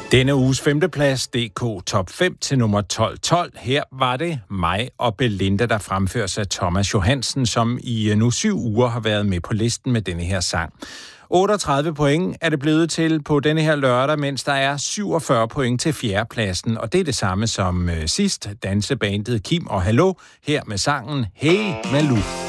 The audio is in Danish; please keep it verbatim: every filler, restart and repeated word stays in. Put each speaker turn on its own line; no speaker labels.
Denne uges femteplads, D K Top fem til nummer tolv tolv. Her var det mig og Belinda, der fremføres af Thomas Johansen, som i nu syv uger har været med på listen med denne her sang. otteogtredive point er det blevet til på denne her lørdag, mens der er syvogfyrre point til fjerdepladsen. Og det er det samme som øh, sidst. Dansebandet Kim og Hallo her med sangen Hey Malou.